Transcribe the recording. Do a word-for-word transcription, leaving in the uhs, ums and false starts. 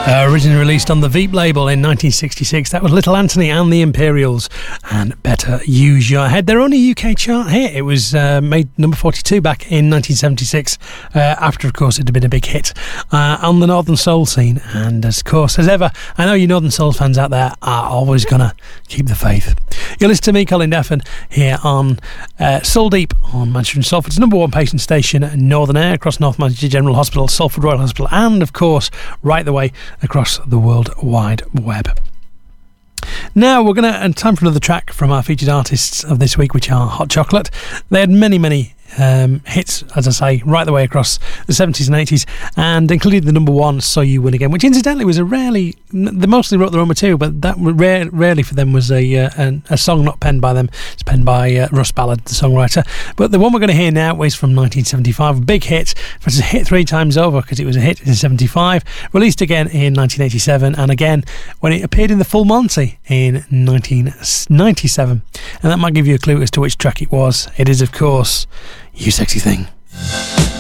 Uh, originally released on the Veep label in nineteen sixty-six, that was Little Anthony and the Imperials and Better Use Your Head. Their only U K chart hit. It was uh, made number forty-two back in nineteen seventy-six, uh, after, of course, it had been a big hit uh, on the Northern Soul scene. And, of course, as ever, I know you Northern Soul fans out there are always going to keep the faith. You're listening to me, Colin Deffin, here on uh, Soul Deep on Manchester and Salford's number one patient station, Northern Air, across North Manchester General Hospital, Salford Royal Hospital, and, of course, right the way across the World Wide Web. Now we're going to, and time for another track from our featured artists of this week, which are Hot Chocolate. They had many, many um, hits, as I say, right the way across the seventies and eighties, and including the number one, So You Win Again, which incidentally was a rarely, they mostly wrote their own material, but that rare, rarely for them was a, uh, a a song not penned by them. It's penned by uh, Russ Ballard, the songwriter. But the one we're going to hear now is from nineteen seventy-five, a big hit. It was a hit three times over because it was a hit in seventy-five, released again in nineteen eighty-seven, and again when it appeared in the Full Monty in nineteen ninety-seven. And that might give you a clue as to which track it was. It is, of course, You Sexy Thing.